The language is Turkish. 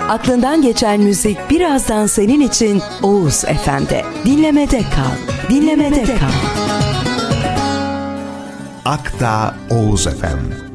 Aklından geçen müzik birazdan senin için Oğuz FM'de. Dinlemede kal. Dinlemede kal. Akta Oğuz FM.